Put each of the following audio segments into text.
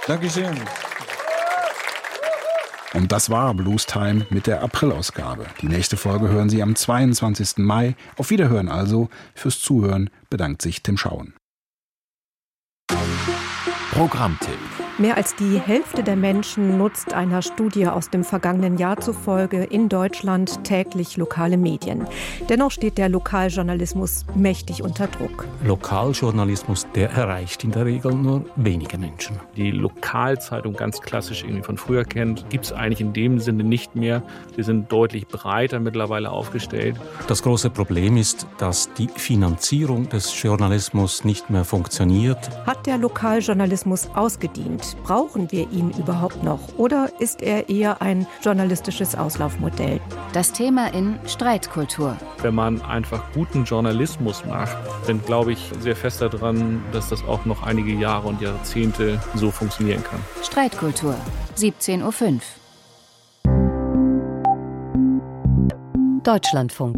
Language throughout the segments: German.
Dankeschön. Und das war Blues Time mit der Aprilausgabe. Die nächste Folge hören Sie am 22. Mai. Auf Wiederhören also. Fürs Zuhören bedankt sich Tim Schauen. Programmtipp. Mehr als die Hälfte der Menschen nutzt einer Studie aus dem vergangenen Jahr zufolge in Deutschland täglich lokale Medien. Dennoch steht der Lokaljournalismus mächtig unter Druck. Lokaljournalismus, der erreicht in der Regel nur wenige Menschen. Die Lokalzeitung ganz klassisch irgendwie von früher kennt, gibt es eigentlich in dem Sinne nicht mehr. Wir sind deutlich breiter mittlerweile aufgestellt. Das große Problem ist, dass die Finanzierung des Journalismus nicht mehr funktioniert. Hat der Lokaljournalismus ausgedient? Brauchen wir ihn überhaupt noch? Oder ist er eher ein journalistisches Auslaufmodell? Das Thema in Streitkultur. Wenn man einfach guten Journalismus macht, dann glaube ich sehr fest daran, dass das auch noch einige Jahre und Jahrzehnte so funktionieren kann. Streitkultur, 17:05 Uhr. Deutschlandfunk.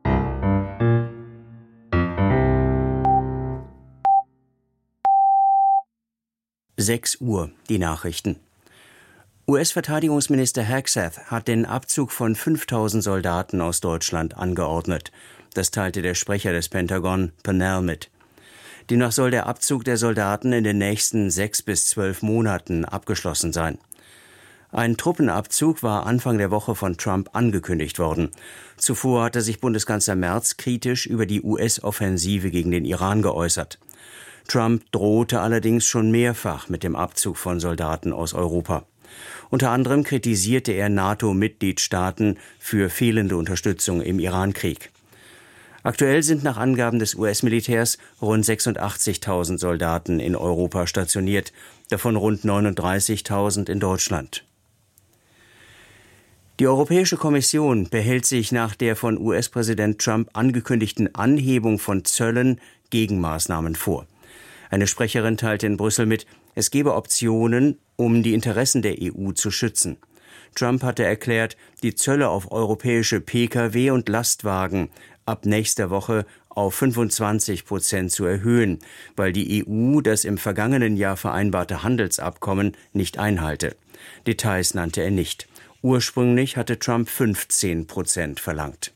Uhr, die Nachrichten. US-Verteidigungsminister Hegseth hat den Abzug von 5.000 Soldaten aus Deutschland angeordnet. Das teilte der Sprecher des Pentagon, Purnell, mit. Demnach soll der Abzug der Soldaten in den nächsten 6 bis 12 Monaten abgeschlossen sein. Ein Truppenabzug war Anfang der Woche von Trump angekündigt worden. Zuvor hatte sich Bundeskanzler Merz kritisch über die US-Offensive gegen den Iran geäußert. Trump drohte allerdings schon mehrfach mit dem Abzug von Soldaten aus Europa. Unter anderem kritisierte er NATO-Mitgliedstaaten für fehlende Unterstützung im Iran-Krieg. Aktuell sind nach Angaben des US-Militärs rund 86.000 Soldaten in Europa stationiert, davon rund 39.000 in Deutschland. Die Europäische Kommission behält sich nach der von US-Präsident Trump angekündigten Anhebung von Zöllen Gegenmaßnahmen vor. Eine Sprecherin teilte in Brüssel mit, es gebe Optionen, um die Interessen der EU zu schützen. Trump hatte erklärt, die Zölle auf europäische Pkw und Lastwagen ab nächster Woche auf 25% zu erhöhen, weil die EU das im vergangenen Jahr vereinbarte Handelsabkommen nicht einhalte. Details nannte er nicht. Ursprünglich hatte Trump 15% verlangt.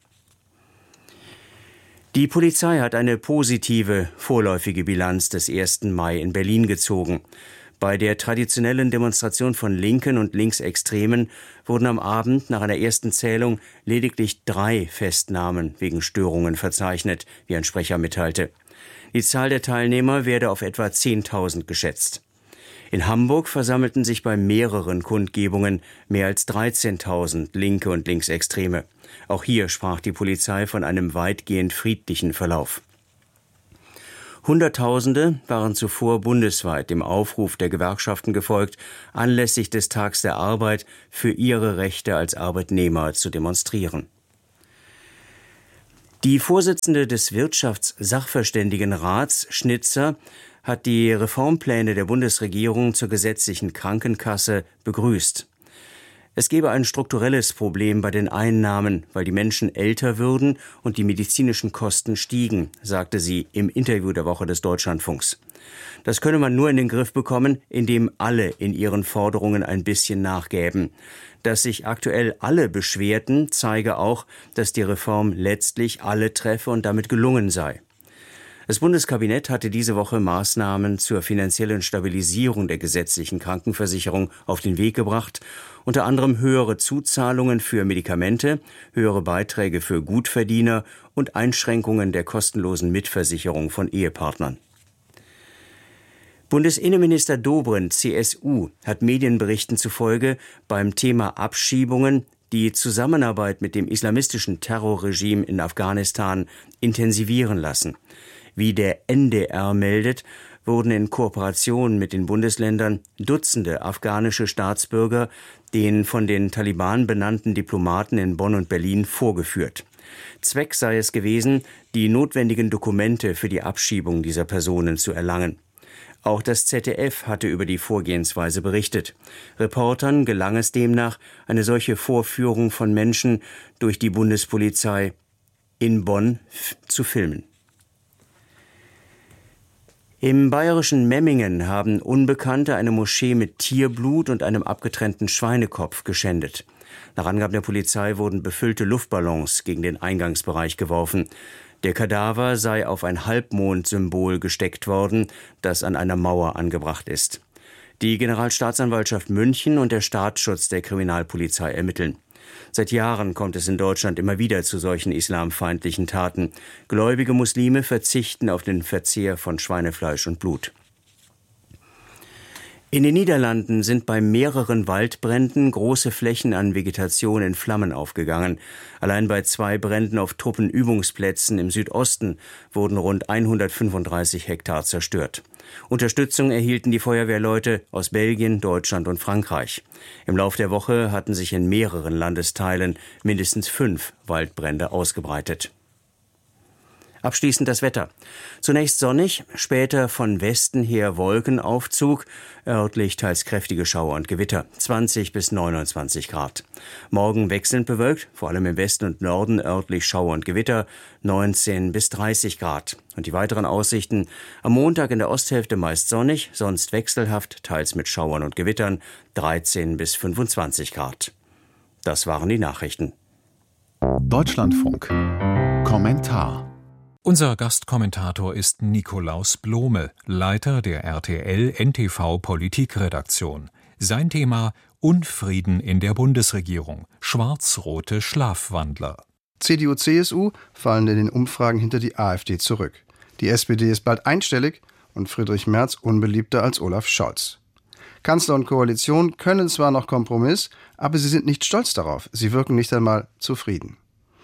Die Polizei hat eine positive, vorläufige Bilanz des 1. Mai in Berlin gezogen. Bei der traditionellen Demonstration von Linken und Linksextremen wurden am Abend nach einer ersten Zählung lediglich 3 Festnahmen wegen Störungen verzeichnet, wie ein Sprecher mitteilte. Die Zahl der Teilnehmer werde auf etwa 10.000 geschätzt. In Hamburg versammelten sich bei mehreren Kundgebungen mehr als 13.000 Linke und Linksextreme. Auch hier sprach die Polizei von einem weitgehend friedlichen Verlauf. Hunderttausende waren zuvor bundesweit dem Aufruf der Gewerkschaften gefolgt, anlässlich des Tags der Arbeit für ihre Rechte als Arbeitnehmer zu demonstrieren. Die Vorsitzende des Wirtschaftssachverständigenrats, Schnitzer, hat die Reformpläne der Bundesregierung zur gesetzlichen Krankenkasse begrüßt. Es gebe ein strukturelles Problem bei den Einnahmen, weil die Menschen älter würden und die medizinischen Kosten stiegen, sagte sie im Interview der Woche des Deutschlandfunks. Das könne man nur in den Griff bekommen, indem alle in ihren Forderungen ein bisschen nachgäben. Dass sich aktuell alle beschwerten, zeige auch, dass die Reform letztlich alle treffe und damit gelungen sei. Das Bundeskabinett hatte diese Woche Maßnahmen zur finanziellen Stabilisierung der gesetzlichen Krankenversicherung auf den Weg gebracht, unter anderem höhere Zuzahlungen für Medikamente, höhere Beiträge für Gutverdiener und Einschränkungen der kostenlosen Mitversicherung von Ehepartnern. Bundesinnenminister Dobrindt, CSU, hat Medienberichten zufolge beim Thema Abschiebungen die Zusammenarbeit mit dem islamistischen Terrorregime in Afghanistan intensivieren lassen. Wie der NDR meldet, wurden in Kooperation mit den Bundesländern Dutzende afghanische Staatsbürger den von den Taliban benannten Diplomaten in Bonn und Berlin vorgeführt. Zweck sei es gewesen, die notwendigen Dokumente für die Abschiebung dieser Personen zu erlangen. Auch das ZDF hatte über die Vorgehensweise berichtet. Reportern gelang es demnach, eine solche Vorführung von Menschen durch die Bundespolizei in Bonn zu filmen. Im bayerischen Memmingen haben Unbekannte eine Moschee mit Tierblut und einem abgetrennten Schweinekopf geschändet. Nach Angaben der Polizei wurden befüllte Luftballons gegen den Eingangsbereich geworfen. Der Kadaver sei auf ein Halbmond-Symbol gesteckt worden, das an einer Mauer angebracht ist. Die Generalstaatsanwaltschaft München und der Staatsschutz der Kriminalpolizei ermitteln. Seit Jahren kommt es in Deutschland immer wieder zu solchen islamfeindlichen Taten. Gläubige Muslime verzichten auf den Verzehr von Schweinefleisch und Blut. In den Niederlanden sind bei mehreren Waldbränden große Flächen an Vegetation in Flammen aufgegangen. Allein bei 2 Bränden auf Truppenübungsplätzen im Südosten wurden rund 135 Hektar zerstört. Unterstützung erhielten die Feuerwehrleute aus Belgien, Deutschland und Frankreich. Im Lauf der Woche hatten sich in mehreren Landesteilen mindestens 5 Waldbrände ausgebreitet. Abschließend das Wetter. Zunächst sonnig, später von Westen her Wolkenaufzug, örtlich teils kräftige Schauer und Gewitter, 20 bis 29 Grad. Morgen wechselnd bewölkt, vor allem im Westen und Norden örtlich Schauer und Gewitter, 19 bis 30 Grad. Und die weiteren Aussichten: am Montag in der Osthälfte meist sonnig, sonst wechselhaft, teils mit Schauern und Gewittern, 13 bis 25 Grad. Das waren die Nachrichten. Deutschlandfunk. Kommentar. Unser Gastkommentator ist Nikolaus Blome, Leiter der RTL-NTV-Politikredaktion. Sein Thema: Unfrieden in der Bundesregierung, schwarz-rote Schlafwandler. CDU, CSU fallen in den Umfragen hinter die AfD zurück. Die SPD ist bald einstellig und Friedrich Merz unbeliebter als Olaf Scholz. Kanzler und Koalition können zwar noch Kompromiss, aber sie sind nicht stolz darauf. Sie wirken nicht einmal zufrieden.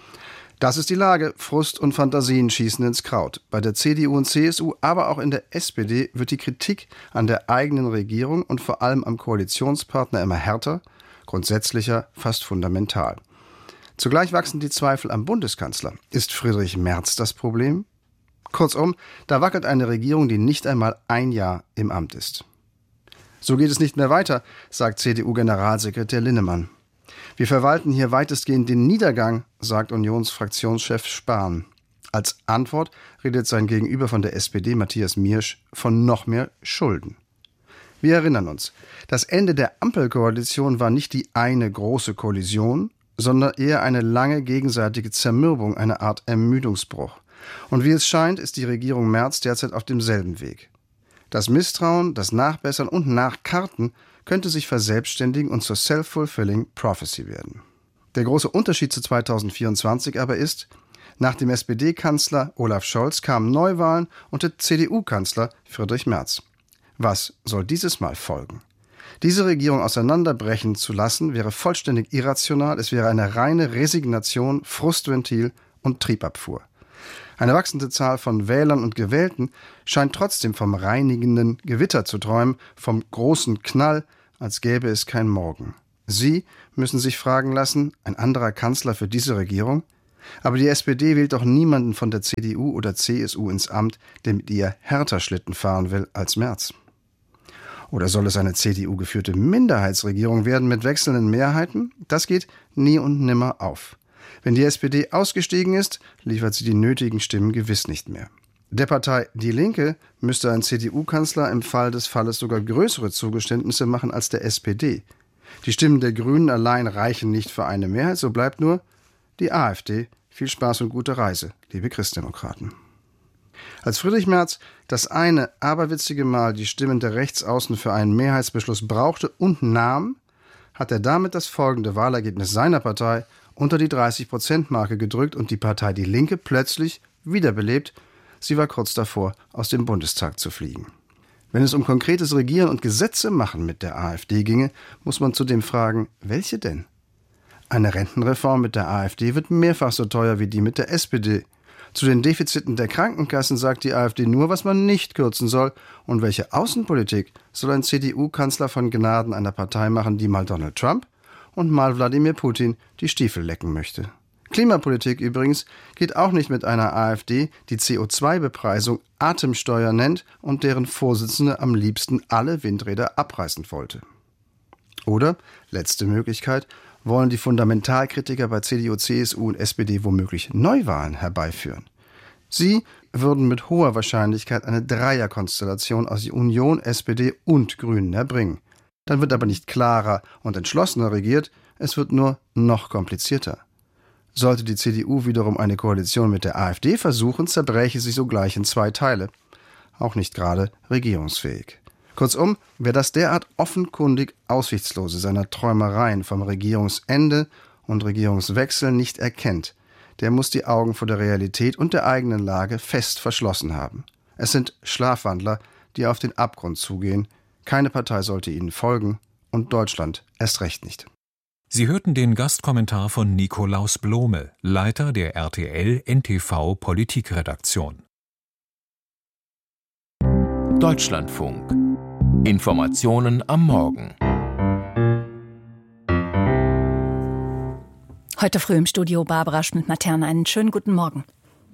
Das ist die Lage. Frust und Fantasien schießen ins Kraut. Bei der CDU und CSU, aber auch in der SPD wird die Kritik an der eigenen Regierung und vor allem am Koalitionspartner immer härter, grundsätzlicher, fast fundamental. Zugleich wachsen die Zweifel am Bundeskanzler. Ist Friedrich Merz das Problem? Kurzum, da wackelt eine Regierung, die nicht einmal ein Jahr im Amt ist. So geht es nicht mehr weiter, sagt CDU-Generalsekretär Linnemann. Wir verwalten hier weitestgehend den Niedergang, sagt Unionsfraktionschef Spahn. Als Antwort redet sein Gegenüber von der SPD, Matthias Miersch, von noch mehr Schulden. Wir erinnern uns, das Ende der Ampelkoalition war nicht die eine große Kollision, sondern eher eine lange gegenseitige Zermürbung, eine Art Ermüdungsbruch. Und wie es scheint, ist die Regierung Merz derzeit auf demselben Weg. Das Misstrauen, das Nachbessern und Nachkarten könnte sich verselbstständigen und zur self-fulfilling prophecy werden. Der große Unterschied zu 2024 aber ist, nach dem SPD-Kanzler Olaf Scholz kamen Neuwahlen und der CDU-Kanzler Friedrich Merz. Was soll dieses Mal folgen? Diese Regierung auseinanderbrechen zu lassen, wäre vollständig irrational. Es wäre eine reine Resignation, Frustventil und Triebabfuhr. Eine wachsende Zahl von Wählern und Gewählten scheint trotzdem vom reinigenden Gewitter zu träumen, vom großen Knall, als gäbe es kein Morgen. Sie müssen sich fragen lassen, ein anderer Kanzler für diese Regierung? Aber die SPD wählt doch niemanden von der CDU oder CSU ins Amt, der mit ihr härter Schlitten fahren will als Merz. Oder soll es eine CDU-geführte Minderheitsregierung werden mit wechselnden Mehrheiten? Das geht nie und nimmer auf. Wenn die SPD ausgestiegen ist, liefert sie die nötigen Stimmen gewiss nicht mehr. Der Partei Die Linke müsste ein CDU-Kanzler im Fall des Falles sogar größere Zugeständnisse machen als der SPD. Die Stimmen der Grünen allein reichen nicht für eine Mehrheit, so bleibt nur die AfD. Viel Spaß und gute Reise, liebe Christdemokraten. Als Friedrich Merz das eine aberwitzige Mal die Stimmen der Rechtsaußen für einen Mehrheitsbeschluss brauchte und nahm, hat er damit das folgende Wahlergebnis seiner Partei unter die 30%-Marke gedrückt und die Partei Die Linke plötzlich wiederbelebt. Sie war kurz davor, aus dem Bundestag zu fliegen. Wenn es um konkretes Regieren und Gesetze machen mit der AfD ginge, muss man zudem fragen, welche denn? Eine Rentenreform mit der AfD wird mehrfach so teuer wie die mit der SPD. Zu den Defiziten der Krankenkassen sagt die AfD nur, was man nicht kürzen soll. Und welche Außenpolitik soll ein CDU-Kanzler von Gnaden einer Partei machen, die mal Donald Trump und mal Wladimir Putin die Stiefel lecken möchte? Klimapolitik übrigens geht auch nicht mit einer AfD, die CO2-Bepreisung Atemsteuer nennt und deren Vorsitzende am liebsten alle Windräder abreißen wollte. Oder, letzte Möglichkeit, wollen die Fundamentalkritiker bei CDU, CSU und SPD womöglich Neuwahlen herbeiführen. Sie würden mit hoher Wahrscheinlichkeit eine Dreierkonstellation aus Union, SPD und Grünen erbringen. Dann wird aber nicht klarer und entschlossener regiert, es wird nur noch komplizierter. Sollte die CDU wiederum eine Koalition mit der AfD versuchen, zerbräche sie sogleich in 2 Teile. Auch nicht gerade regierungsfähig. Kurzum, wer das derart offenkundig Aussichtslose seiner Träumereien vom Regierungsende und Regierungswechsel nicht erkennt, der muss die Augen vor der Realität und der eigenen Lage fest verschlossen haben. Es sind Schlafwandler, die auf den Abgrund zugehen. Keine Partei sollte ihnen folgen und Deutschland erst recht nicht. Sie hörten den Gastkommentar von Nikolaus Blome, Leiter der RTL-NTV Politikredaktion. Deutschlandfunk. Informationen am Morgen. Heute früh im Studio Barbara Schmidt-Matern. Einen schönen guten Morgen.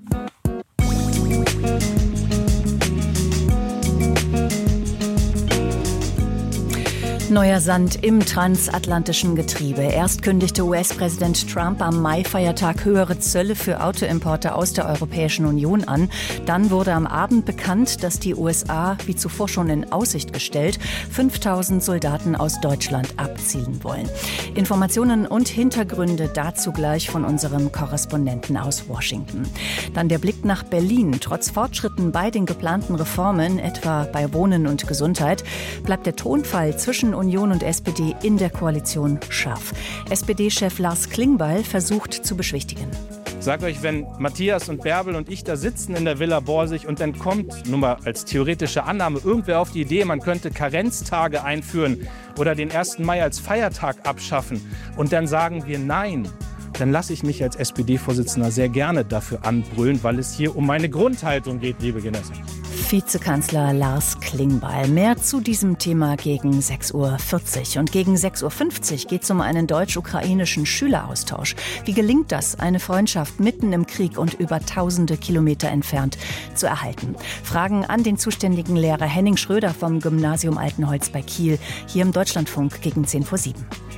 Neuer Sand im transatlantischen Getriebe. Erst kündigte US-Präsident Trump am Mai-Feiertag höhere Zölle für Autoimporte aus der Europäischen Union an. Dann wurde am Abend bekannt, dass die USA, wie zuvor schon in Aussicht gestellt, 5000 Soldaten aus Deutschland abziehen wollen. Informationen und Hintergründe dazu gleich von unserem Korrespondenten aus Washington. Dann der Blick nach Berlin. Trotz Fortschritten bei den geplanten Reformen, etwa bei Wohnen und Gesundheit, bleibt der Tonfall zwischen Union und SPD in der Koalition scharf. SPD-Chef Lars Klingbeil versucht zu beschwichtigen. Sagt euch, wenn Matthias und Bärbel und ich da sitzen in der Villa Borsig und dann kommt, nur mal als theoretische Annahme, irgendwer auf die Idee, man könnte Karenztage einführen oder den 1. Mai als Feiertag abschaffen und dann sagen wir nein, dann lasse ich mich als SPD-Vorsitzender sehr gerne dafür anbrüllen, weil es hier um meine Grundhaltung geht, liebe Genossen. Vizekanzler Lars Klingbeil. Mehr zu diesem Thema gegen 6.40 Uhr. Und gegen 6.50 Uhr geht es um einen deutsch-ukrainischen Schüleraustausch. Wie gelingt das, eine Freundschaft mitten im Krieg und über tausende Kilometer entfernt zu erhalten? Fragen an den zuständigen Lehrer Henning Schröder vom Gymnasium Altenholz bei Kiel, hier im Deutschlandfunk gegen 6:10.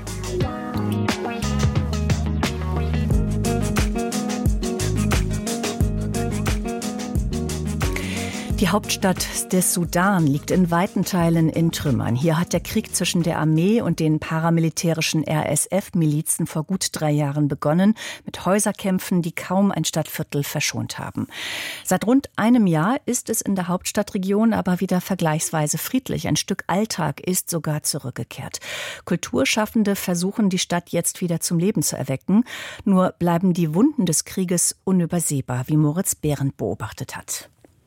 Die Hauptstadt des Sudan liegt in weiten Teilen in Trümmern. Hier hat der Krieg zwischen der Armee und den paramilitärischen RSF-Milizen vor gut 3 Jahren begonnen, mit Häuserkämpfen, die kaum ein Stadtviertel verschont haben. Seit rund einem Jahr ist es in der Hauptstadtregion aber wieder vergleichsweise friedlich. Ein Stück Alltag ist sogar zurückgekehrt. Kulturschaffende versuchen, die Stadt jetzt wieder zum Leben zu erwecken. Nur bleiben die Wunden des Krieges unübersehbar, wie Moritz Behrendt beobachtet hat.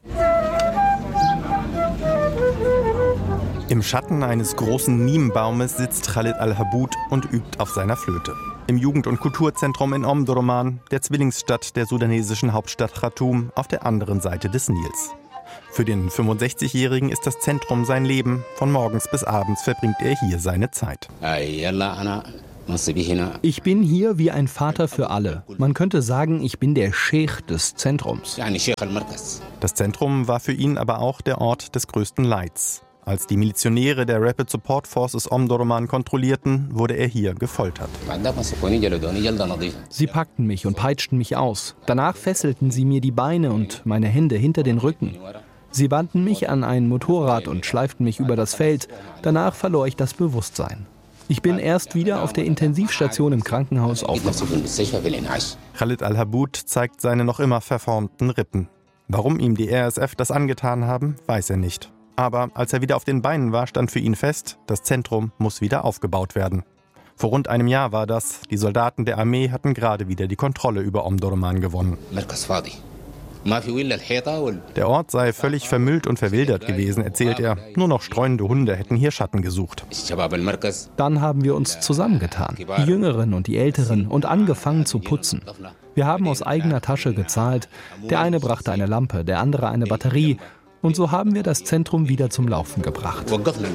Im Schatten eines großen Niembaumes sitzt Khalid Al-Haboud und übt auf seiner Flöte. Im Jugend- und Kulturzentrum in Omdurman, der Zwillingsstadt der sudanesischen Hauptstadt Khartoum, auf der anderen Seite des Nils. Für den 65-Jährigen ist das Zentrum sein Leben. Von morgens bis abends verbringt er hier seine Zeit. Ich bin hier wie ein Vater für alle. Man könnte sagen, ich bin der Scheich des Zentrums. Das Zentrum war für ihn aber auch der Ort des größten Leids. Als die Milizionäre der Rapid Support Forces Omdurman kontrollierten, wurde er hier gefoltert. Sie packten mich und peitschten mich aus. Danach fesselten sie mir die Beine und meine Hände hinter den Rücken. Sie banden mich an ein Motorrad und schleiften mich über das Feld. Danach verlor ich das Bewusstsein. Ich bin erst wieder auf der Intensivstation im Krankenhaus aufgewacht. Khalid Al-Haboud zeigt seine noch immer verformten Rippen. Warum ihm die RSF das angetan haben, weiß er nicht. Aber als er wieder auf den Beinen war, stand für ihn fest, das Zentrum muss wieder aufgebaut werden. Vor rund einem Jahr war das. Die Soldaten der Armee hatten gerade wieder die Kontrolle über Omdurman gewonnen. Der Ort sei völlig vermüllt und verwildert gewesen, erzählt er. Nur noch streunende Hunde hätten hier Schatten gesucht. Dann haben wir uns zusammengetan, die Jüngeren und die Älteren, und angefangen zu putzen. Wir haben aus eigener Tasche gezahlt. Der eine brachte eine Lampe, der andere eine Batterie. Und so haben wir das Zentrum wieder zum Laufen gebracht.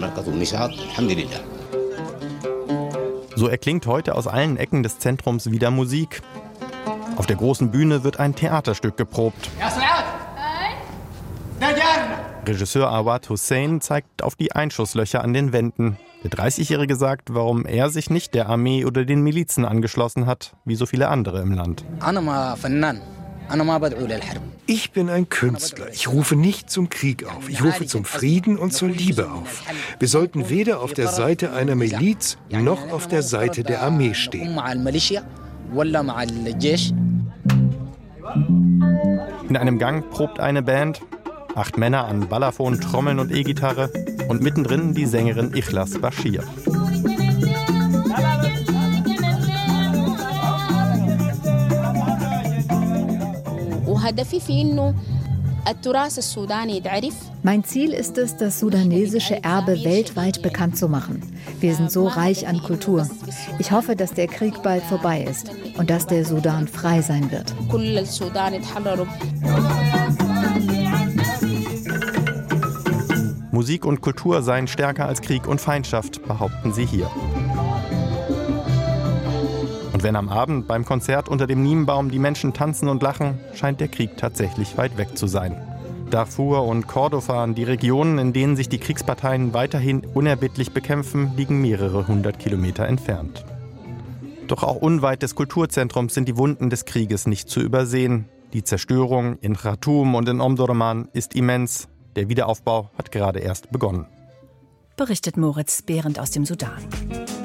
So erklingt heute aus allen Ecken des Zentrums wieder Musik. Auf der großen Bühne wird ein Theaterstück geprobt. Regisseur Awad Hussein zeigt auf die Einschusslöcher an den Wänden. Der 30-Jährige sagt, warum er sich nicht der Armee oder den Milizen angeschlossen hat, wie so viele andere im Land. Ich bin ein Künstler. Ich rufe nicht zum Krieg auf. Ich rufe zum Frieden und zur Liebe auf. Wir sollten weder auf der Seite einer Miliz noch auf der Seite der Armee stehen. In einem Gang probt eine Band, 8 Männer an Balafon, Trommeln und E-Gitarre und mittendrin die Sängerin Ikhlas Bashir. Mein Ziel ist es, das sudanesische Erbe weltweit bekannt zu machen. Wir sind so reich an Kultur. Ich hoffe, dass der Krieg bald vorbei ist und dass der Sudan frei sein wird. Musik und Kultur seien stärker als Krieg und Feindschaft, behaupten sie hier. Und wenn am Abend beim Konzert unter dem Nimenbaum die Menschen tanzen und lachen, scheint der Krieg tatsächlich weit weg zu sein. Darfur und Kordofan, die Regionen, in denen sich die Kriegsparteien weiterhin unerbittlich bekämpfen, liegen mehrere 100 Kilometer entfernt. Doch auch unweit des Kulturzentrums sind die Wunden des Krieges nicht zu übersehen. Die Zerstörung in Khartoum und in Omdurman ist immens. Der Wiederaufbau hat gerade erst begonnen. Berichtet Moritz Behrendt aus dem Sudan.